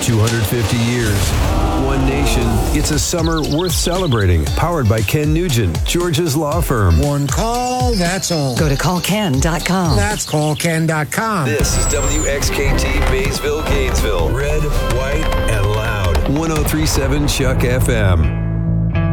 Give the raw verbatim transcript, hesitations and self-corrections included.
two hundred fifty years. One nation. It's a summer worth celebrating. Powered by Ken Nugent, George's law firm. One call, that's all. Go to call ken dot com. That's call ken dot com. This is W X K T Maysville, Gainesville. Red, white, and loud. ten thirty-seven Chuck F M.